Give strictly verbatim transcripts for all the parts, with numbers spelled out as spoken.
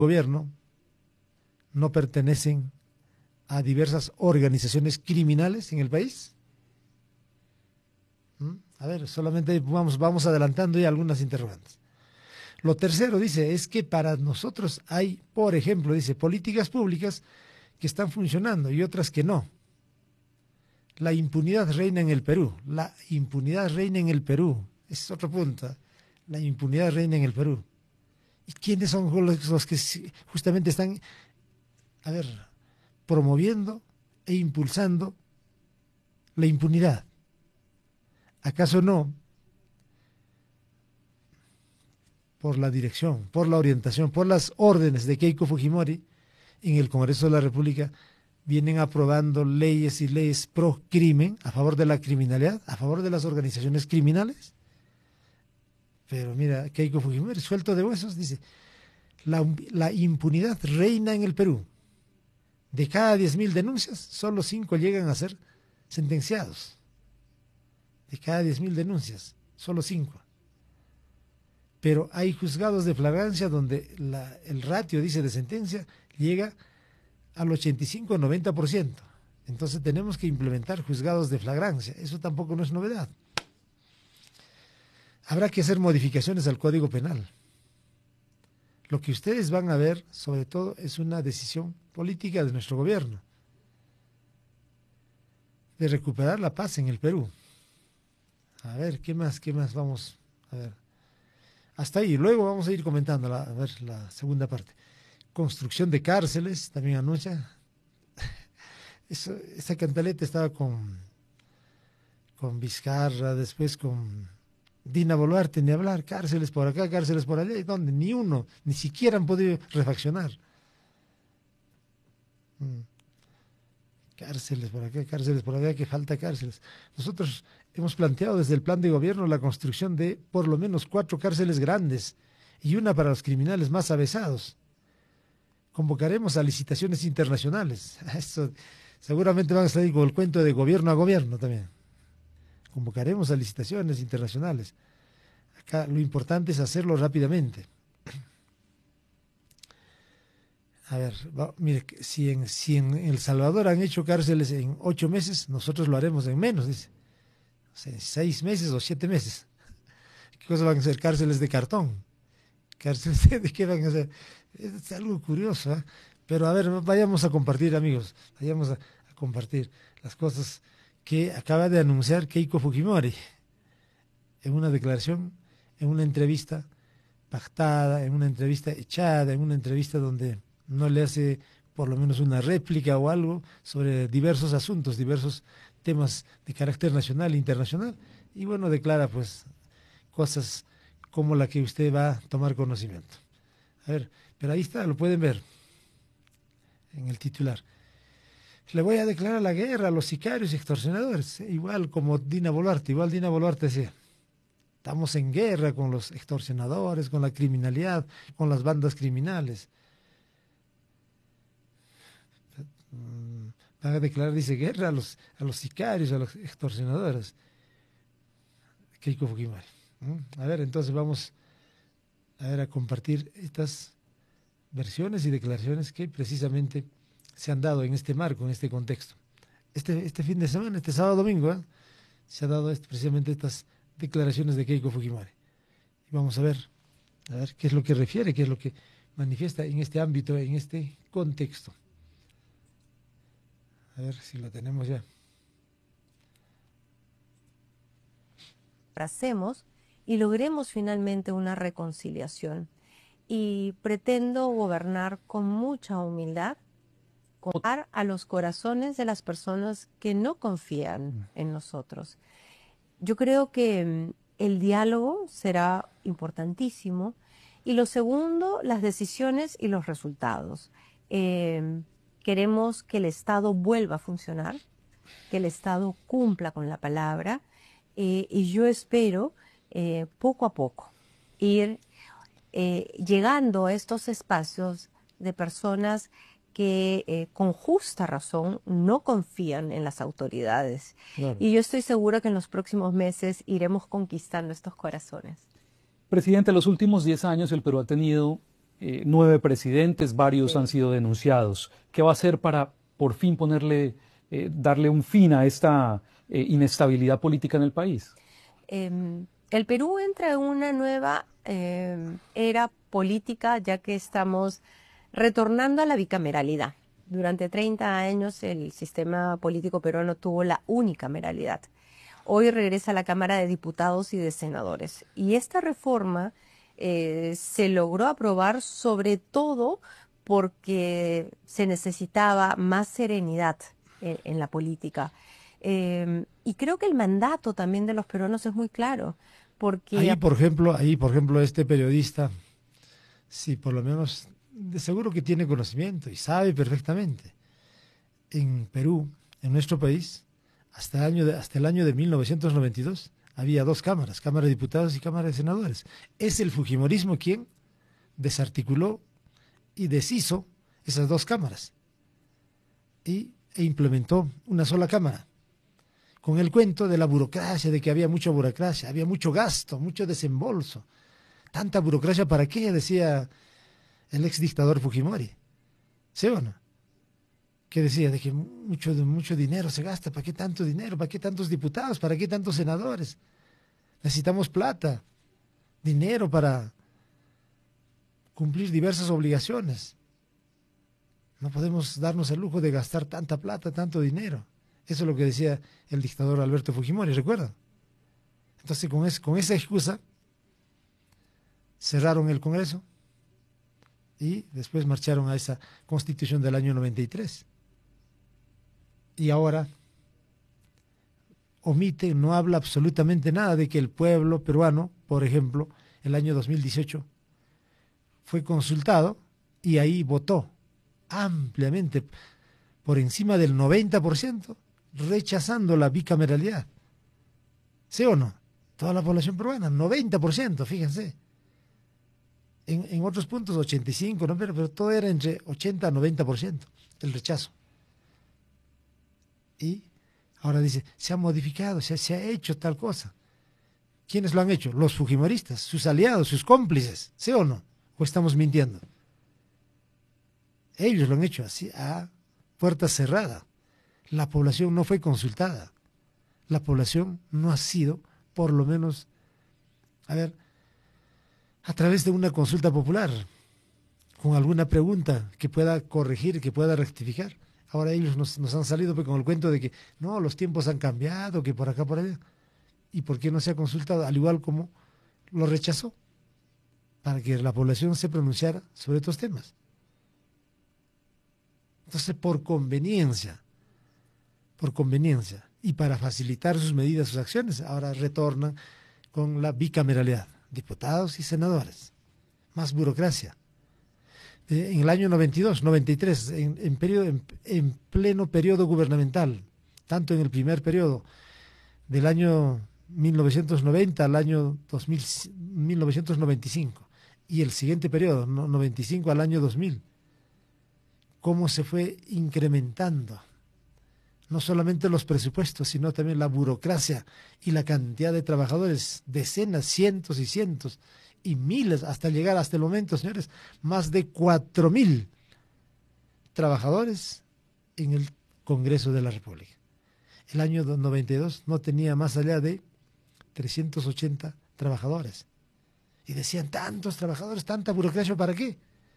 gobierno no pertenecen a diversas organizaciones criminales en el país? ¿Mm? A ver, solamente vamos, vamos adelantando ya algunas interrogantes. Lo tercero, dice, es que para nosotros hay, por ejemplo, dice, políticas públicas que están funcionando y otras que no. La impunidad reina en el Perú. La impunidad reina en el Perú. Ese es otro punto. La impunidad reina en el Perú. ¿Y quiénes son los, los que justamente están, a ver, promoviendo e impulsando la impunidad? ¿Acaso no? Por la dirección, por la orientación, por las órdenes de Keiko Fujimori en el Congreso de la República, vienen aprobando leyes y leyes pro crimen, a favor de la criminalidad, a favor de las organizaciones criminales. Pero mira, Keiko Fujimori, suelto de huesos, dice, la, la impunidad reina en el Perú. De cada diez mil denuncias, solo cinco llegan a ser sentenciados. De cada diez mil denuncias, solo cinco. Pero hay juzgados de flagrancia donde la, el ratio, dice, de sentencia llega al ochenta y cinco a noventa por ciento. Entonces tenemos que implementar juzgados de flagrancia. Eso tampoco no es novedad. Habrá que hacer modificaciones al Código Penal. Lo que ustedes van a ver, sobre todo, es una decisión política de nuestro gobierno de recuperar la paz en el Perú. A ver, ¿qué más? ¿Qué más? Vamos a ver. Hasta ahí. Luego vamos a ir comentando la, a ver, la segunda parte. Construcción de cárceles, también anuncia. Eso, esa cantaleta estaba con, con Vizcarra, después con Dina Boluarte, ni hablar, cárceles por acá, cárceles por allá, ¿y dónde? Ni uno, ni siquiera han podido refaccionar. Mm. Cárceles por acá, cárceles por allá, que falta cárceles. Nosotros hemos planteado desde el plan de gobierno la construcción de por lo menos cuatro cárceles grandes y una para los criminales más avesados. Convocaremos a licitaciones internacionales. Esto seguramente van a salir con el cuento de gobierno a gobierno también. Convocaremos a licitaciones internacionales. Acá lo importante es hacerlo rápidamente. A ver, va, mire, si en, si en El Salvador han hecho cárceles en ocho meses, nosotros lo haremos en menos, dice. O sea, en seis meses o siete meses. ¿Qué cosa van a ser? Cárceles de cartón. ¿Cárceles de, de qué van a ser? Es algo curioso, ¿eh? Pero a ver, vayamos a compartir, amigos. Vayamos a, a compartir las cosas que acaba de anunciar Keiko Fujimori en una declaración, en una entrevista pactada, en una entrevista echada, en una entrevista donde no le hace por lo menos una réplica o algo sobre diversos asuntos, diversos temas de carácter nacional e internacional, y bueno, declara pues cosas como la que usted va a tomar conocimiento. A ver, pero ahí está, lo pueden ver en el titular. Le voy a declarar la guerra a los sicarios y extorsionadores, igual como Dina Boluarte, igual Dina Boluarte decía. Estamos en guerra con los extorsionadores, con la criminalidad, con las bandas criminales. Van a declarar, dice, guerra a los, a los sicarios, a los extorsionadores. Keiko Fujimori. A ver, entonces vamos a ver a compartir estas versiones y declaraciones que precisamente se han dado en este marco, en este contexto. Este, este fin de semana, este sábado domingo, ¿eh? se ha dado este, precisamente estas declaraciones de Keiko Fujimori. Y vamos a ver, a ver qué es lo que refiere, qué es lo que manifiesta en este ámbito, en este contexto. A ver si lo tenemos ya. Hacemos y logremos finalmente una reconciliación. Y pretendo gobernar con mucha humildad, contar a los corazones de las personas que no confían en nosotros. Yo creo que el diálogo será importantísimo y lo segundo, las decisiones y los resultados. Eh, queremos que el Estado vuelva a funcionar, que el Estado cumpla con la palabra eh, y yo espero eh, poco a poco ir eh, llegando a estos espacios de personas que eh, con justa razón no confían en las autoridades. Claro. Y yo estoy segura que en los próximos meses iremos conquistando estos corazones. Presidente, en los últimos diez años el Perú ha tenido eh, nueve presidentes, varios han sido denunciados. ¿Qué va a hacer para por fin ponerle, eh, darle un fin a esta eh, inestabilidad política en el país? Eh, el Perú entra en una nueva eh, era política, ya que estamos retornando a la bicameralidad. Durante treinta años el sistema político peruano tuvo la unicameralidad. Hoy regresa a la Cámara de Diputados y de Senadores. Y esta reforma eh, se logró aprobar sobre todo porque se necesitaba más serenidad en, en la política. Eh, y creo que el mandato también de los peruanos es muy claro. Porque ahí, por ejemplo, ahí, por ejemplo, este periodista, sí, por lo menos, de seguro que tiene conocimiento y sabe perfectamente. En Perú, en nuestro país, hasta el año de, hasta el año de mil novecientos noventa y dos, había dos cámaras, Cámara de Diputados y Cámara de Senadores. Es el fujimorismo quien desarticuló y deshizo esas dos cámaras y, e implementó una sola cámara, con el cuento de la burocracia, de que había mucha burocracia, había mucho gasto, mucho desembolso. ¿Tanta burocracia para qué?, decía el ex dictador Fujimori. ¿Sí o no? Que decía de que mucho, mucho dinero se gasta. ¿Para qué tanto dinero? ¿Para qué tantos diputados? ¿Para qué tantos senadores? Necesitamos plata, dinero para cumplir diversas obligaciones. No podemos darnos el lujo de gastar tanta plata, tanto dinero. Eso es lo que decía el dictador Alberto Fujimori, ¿recuerdan? Entonces, con, es, con esa excusa, cerraron el Congreso y después marcharon a esa Constitución del año noventa y tres. Y ahora omite, no habla absolutamente nada de que el pueblo peruano, por ejemplo, el año dos mil dieciocho, fue consultado y ahí votó ampliamente, por encima del noventa por ciento, rechazando la bicameralidad. ¿Sí o no? Toda la población peruana, noventa por ciento, fíjense. En, en otros puntos ochenta y cinco por ciento, ¿no? pero, pero todo era entre ochenta a noventa por ciento el rechazo. Y ahora dice, se ha modificado, se, se ha hecho tal cosa. ¿Quiénes lo han hecho? Los fujimoristas, sus aliados, sus cómplices, ¿sí o no? ¿O estamos mintiendo? Ellos lo han hecho así, a puerta cerrada. La población no fue consultada. La población no ha sido, por lo menos, a ver, a través de una consulta popular, con alguna pregunta que pueda corregir, que pueda rectificar. Ahora ellos nos, nos han salido pues, con el cuento de que no, los tiempos han cambiado, que por acá, por allá. ¿Y por qué no se ha consultado? Al igual como lo rechazó, para que la población se pronunciara sobre estos temas. Entonces, por conveniencia, por conveniencia, y para facilitar sus medidas, sus acciones, ahora retornan con la bicameralidad, diputados y senadores. Más burocracia. En el año noventa y dos, noventa y tres, en, en, periodo, en, en pleno periodo gubernamental, tanto en el primer periodo del año mil novecientos noventa al año dos mil, mil novecientos noventa y cinco, y el siguiente periodo, noventa y cinco al año dos mil, cómo se fue incrementando no solamente los presupuestos, sino también la burocracia y la cantidad de trabajadores, decenas, cientos y cientos, y miles, hasta llegar hasta el momento, señores, más de cuatro mil trabajadores en el Congreso de la República. El año noventa y dos no tenía más allá de trescientos ochenta trabajadores. Y decían, tantos trabajadores, tanta burocracia, ¿para qué?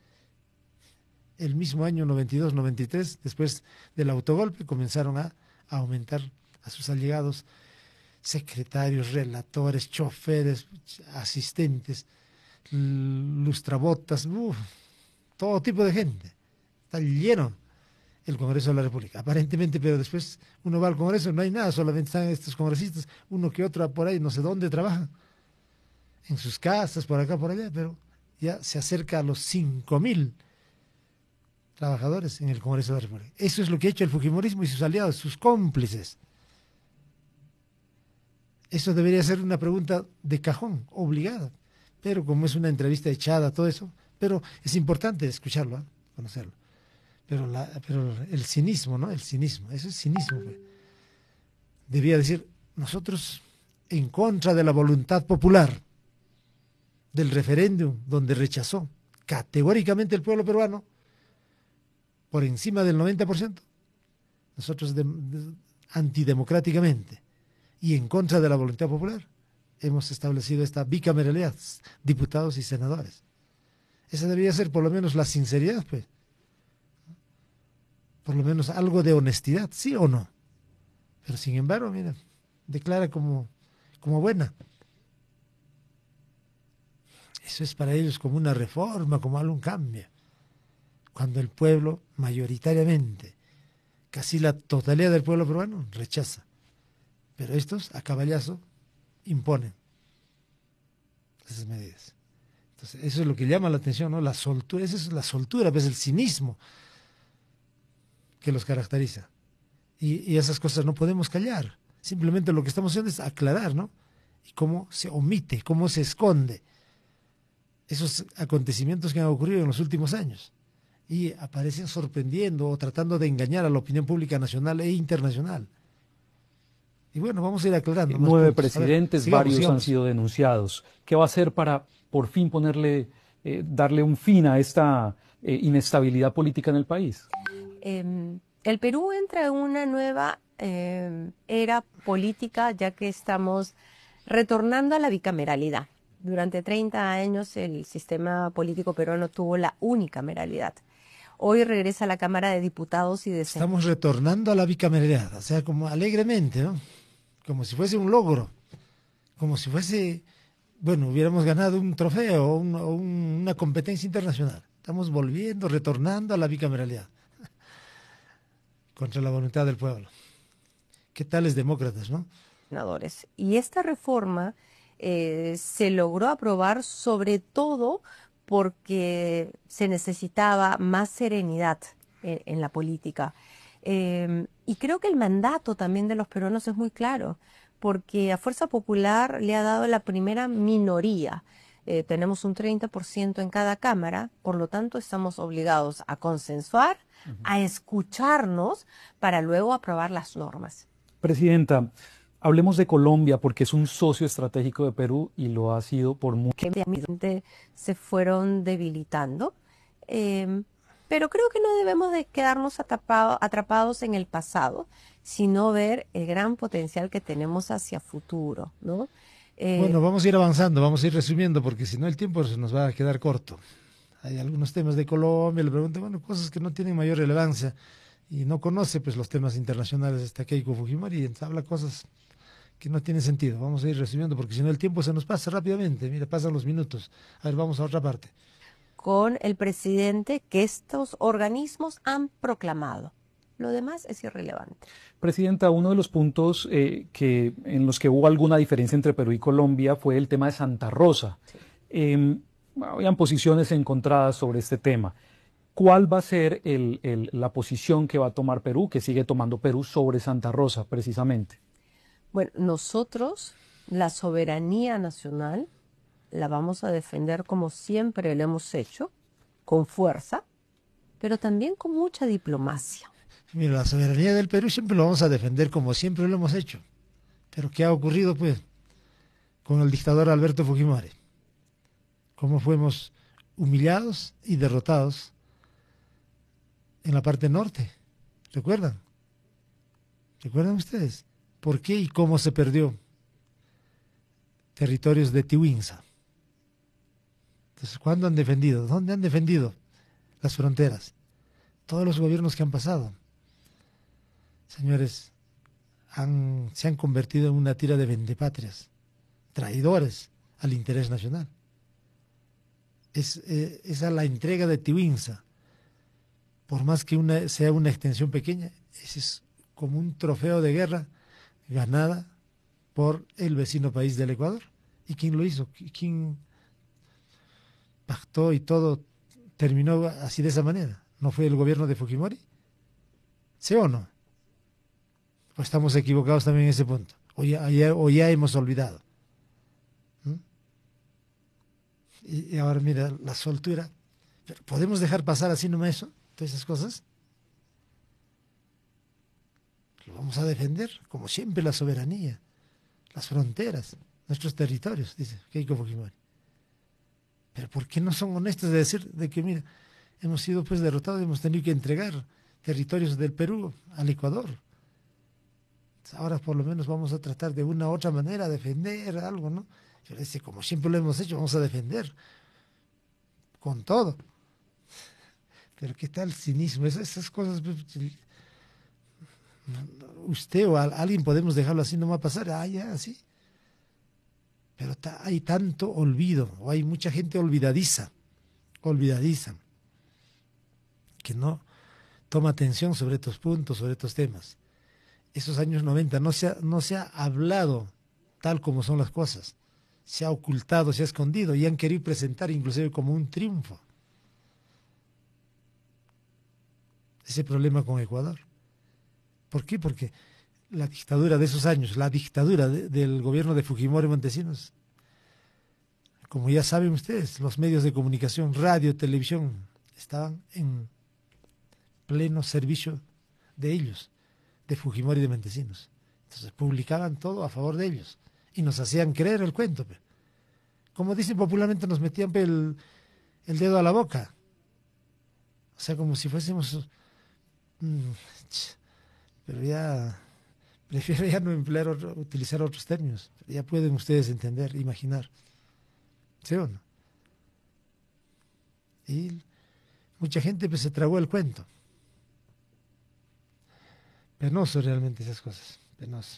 El mismo año noventa y dos noventa y tres, después del autogolpe, comenzaron a, a aumentar a sus allegados, secretarios, relatores, choferes, asistentes, lustrabotas, uf, todo tipo de gente. Está lleno el Congreso de la República, aparentemente, pero después uno va al Congreso, no hay nada, solamente están estos congresistas, uno que otro por ahí, no sé dónde trabajan, en sus casas, por acá, por allá, pero ya se acerca a los cinco mil trabajadores en el Congreso de la República. Eso es lo que ha hecho el fujimorismo y sus aliados, sus cómplices. Eso debería ser una pregunta de cajón, obligada, pero como es una entrevista echada, todo eso, pero es importante escucharlo, ¿eh? Conocerlo. Pero, la, pero el cinismo, ¿no? El cinismo, eso es cinismo. Pues. Debía decir, nosotros en contra de la voluntad popular del referéndum donde rechazó categóricamente el pueblo peruano, por encima del noventa por ciento, nosotros de, de, antidemocráticamente y en contra de la voluntad popular, hemos establecido esta bicameralidad, diputados y senadores. Esa debería ser por lo menos la sinceridad, pues. Por lo menos algo de honestidad, ¿sí o no? Pero sin embargo, mira, declara como, como buena. Eso es para ellos como una reforma, como algún cambio. Cuando el pueblo, mayoritariamente, casi la totalidad del pueblo peruano, rechaza. Pero estos, a caballazo, imponen esas medidas. Entonces, eso es lo que llama la atención, ¿no? La soltura, esa es la soltura, pues el cinismo que los caracteriza. Y, y esas cosas no podemos callar. Simplemente lo que estamos haciendo es aclarar, ¿no? Y cómo se omite, cómo se esconde esos acontecimientos que han ocurrido en los últimos años y aparecen sorprendiendo o tratando de engañar a la opinión pública nacional e internacional. Y bueno, vamos a ir aclarando. Nueve presidentes, varios han sido denunciados. ¿Qué va a hacer para por fin ponerle, eh, darle un fin a esta eh, inestabilidad política en el país? Eh, el Perú entra en una nueva eh, era política, ya que estamos retornando a la bicameralidad. Durante treinta años el sistema político peruano tuvo la unicameralidad. Hoy regresa a la Cámara de Diputados y de Senadores. Estamos retornando a la bicameralidad, o sea, como alegremente, ¿no? Como si fuese un logro, como si fuese, bueno, hubiéramos ganado un trofeo o, un, o un, una competencia internacional. Estamos volviendo, retornando a la bicameralidad, contra la voluntad del pueblo. ¿Qué tales demócratas, no? Senadores. Y esta reforma eh, se logró aprobar sobre todo porque se necesitaba más serenidad en, en la política. Eh, y creo que el mandato también de los peruanos es muy claro, porque a Fuerza Popular le ha dado la primera minoría. Eh, tenemos un treinta por ciento en cada cámara, por lo tanto estamos obligados a consensuar, uh-huh. a escucharnos para luego aprobar las normas. Presidenta, hablemos de Colombia porque es un socio estratégico de Perú y lo ha sido por mucho tiempo. Se fueron debilitando. Eh, Pero creo que no debemos de quedarnos atrapado, atrapados en el pasado, sino ver el gran potencial que tenemos hacia futuro, ¿no? Eh, bueno, vamos a ir avanzando, vamos a ir resumiendo, porque si no el tiempo se nos va a quedar corto. Hay algunos temas de Colombia, le pregunto, bueno, cosas que no tienen mayor relevancia, y no conoce pues los temas internacionales hasta Keiko Fujimori, y habla cosas que no tienen sentido. Vamos a ir resumiendo, porque si no el tiempo se nos pasa rápidamente, mira, pasan los minutos. A ver, vamos a otra parte. Con el presidente que estos organismos han proclamado. Lo demás es irrelevante. Presidenta, uno de los puntos eh, que, en los que hubo alguna diferencia entre Perú y Colombia fue el tema de Santa Rosa. Sí. Eh, habían posiciones encontradas sobre este tema. ¿Cuál va a ser el, el, la posición que va a tomar Perú, que sigue tomando Perú sobre Santa Rosa, precisamente? Bueno, nosotros, la soberanía nacional, la vamos a defender como siempre lo hemos hecho, con fuerza, pero también con mucha diplomacia. Mira, la soberanía del Perú siempre lo vamos a defender como siempre lo hemos hecho. Pero ¿qué ha ocurrido, pues, con el dictador Alberto Fujimori? ¿Cómo fuimos humillados y derrotados en la parte norte? ¿Recuerdan? ¿Recuerdan ustedes? ¿Por qué y cómo se perdió territorios de Tiwinsa? Entonces, ¿cuándo han defendido? ¿Dónde han defendido las fronteras? Todos los gobiernos que han pasado. Señores, han, se han convertido en una tira de vendepatrias, traidores al interés nacional. Es, eh, esa la entrega de Tiwinsa, por más que una, sea una extensión pequeña, ese es como un trofeo de guerra ganada por el vecino país del Ecuador. ¿Y quién lo hizo? ¿Quién pactó y todo terminó así de esa manera? ¿No fue el gobierno de Fujimori? ¿Sí o no? Pues estamos equivocados también en ese punto. O ya, ya, o ya hemos olvidado. ¿Mm? Y, y ahora mira, la soltura. ¿Podemos dejar pasar así nomás eso? Todas esas cosas. Lo vamos a defender, como siempre, la soberanía, las fronteras, nuestros territorios, dice Keiko Fujimori. Pero ¿por qué no son honestos de decir de que, mira, hemos sido pues derrotados y hemos tenido que entregar territorios del Perú al Ecuador? Ahora por lo menos vamos a tratar de una u otra manera defender algo, ¿no? Yo decía, como siempre lo hemos hecho, vamos a defender con todo. Pero ¿qué tal el cinismo? Esas, esas cosas, usted o a, alguien podemos dejarlo así, no va a pasar, ah, ya, así. Pero ta, hay tanto olvido, o hay mucha gente olvidadiza, olvidadiza, que no toma atención sobre estos puntos, sobre estos temas. Esos años noventa no se ha, no se ha hablado tal como son las cosas. Se ha ocultado, se ha escondido y han querido presentar inclusive como un triunfo ese problema con Ecuador. ¿Por qué? Porque la dictadura de esos años, la dictadura de, del gobierno de Fujimori y Montesinos, como ya saben ustedes, los medios de comunicación, radio, televisión, estaban en pleno servicio de ellos, de Fujimori y de Montesinos. Entonces publicaban todo a favor de ellos y nos hacían creer el cuento. Como dicen popularmente, nos metían el, el dedo a la boca. O sea, como si fuésemos... Mmm, pero ya prefiero ya no emplear otro, utilizar otros términos. Ya pueden ustedes entender, imaginar. ¿Sí o no? Y mucha gente pues se tragó el cuento. Penoso realmente esas cosas, penoso.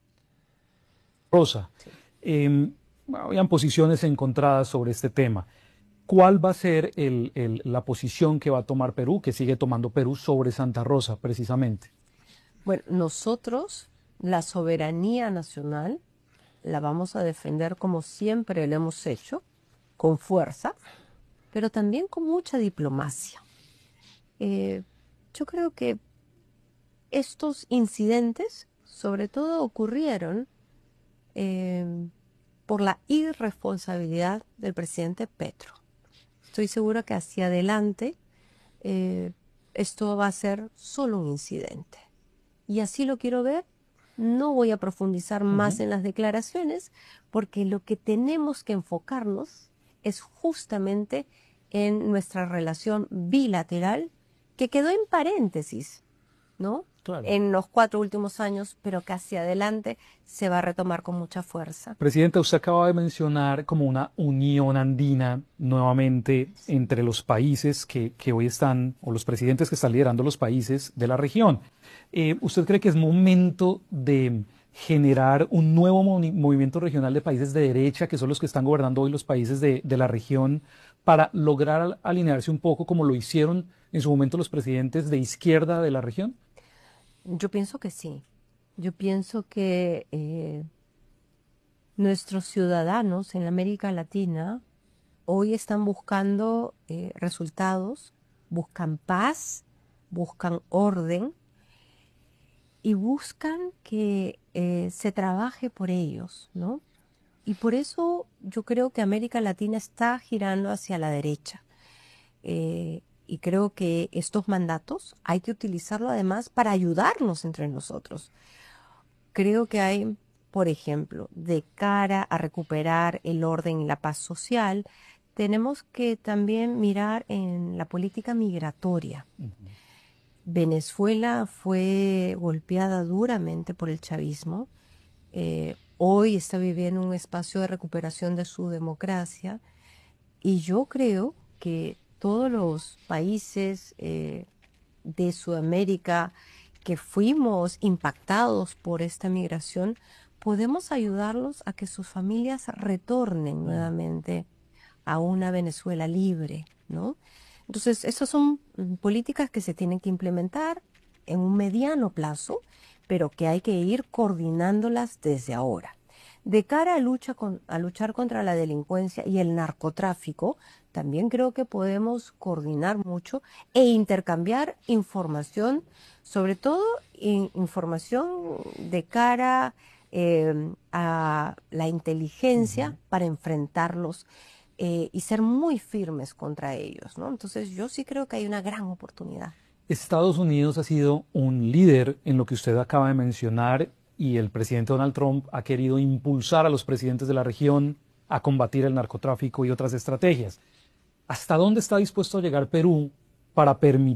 Rosa, eh, habían posiciones encontradas sobre este tema. ¿Cuál va a ser el, el, la posición que va a tomar Perú, que sigue tomando Perú sobre Santa Rosa, precisamente? Bueno, nosotros, la soberanía nacional, la vamos a defender como siempre lo hemos hecho, con fuerza, pero también con mucha diplomacia. Eh, yo creo que estos incidentes, sobre todo, ocurrieron eh, por la irresponsabilidad del presidente Petro. Estoy segura que hacia adelante eh, esto va a ser solo un incidente. Y así lo quiero ver. No voy a profundizar más uh-huh. en las declaraciones, porque lo que tenemos que enfocarnos es justamente en nuestra relación bilateral, que quedó en paréntesis, ¿no? Claro. En los cuatro últimos años, pero que hacia adelante se va a retomar con mucha fuerza. Presidenta, usted acaba de mencionar como una unión andina nuevamente entre los países que, que hoy están, o los presidentes que están liderando los países de la región. Eh, ¿Usted cree que es momento de generar un nuevo movimiento regional de países de derecha, que son los que están gobernando hoy los países de, de la región, para lograr alinearse un poco como lo hicieron en su momento los presidentes de izquierda de la región? Yo pienso que sí. Yo pienso que eh, nuestros ciudadanos en América Latina hoy están buscando eh, resultados, buscan paz, buscan orden y buscan que eh, se trabaje por ellos, ¿no? Y por eso yo creo que América Latina está girando hacia la derecha. Eh, Y creo que estos mandatos hay que utilizarlo además para ayudarnos entre nosotros. Creo que hay, por ejemplo, de cara a recuperar el orden y la paz social, tenemos que también mirar en la política migratoria. Uh-huh. Venezuela fue golpeada duramente por el chavismo. Eh, hoy está viviendo un espacio de recuperación de su democracia. Y yo creo que todos los países eh, de Sudamérica que fuimos impactados por esta migración, podemos ayudarlos a que sus familias retornen nuevamente a una Venezuela libre, ¿no? Entonces, esas son políticas que se tienen que implementar en un mediano plazo, pero que hay que ir coordinándolas desde ahora. De cara a, lucha con, a luchar contra la delincuencia y el narcotráfico, también creo que podemos coordinar mucho e intercambiar información, sobre todo in, información de cara eh, a la inteligencia uh-huh. para enfrentarlos eh, y ser muy firmes contra ellos, ¿no? Entonces yo sí creo que hay una gran oportunidad. Estados Unidos ha sido un líder en lo que usted acaba de mencionar, y el presidente Donald Trump ha querido impulsar a los presidentes de la región a combatir el narcotráfico y otras estrategias. ¿Hasta dónde está dispuesto a llegar Perú para permitir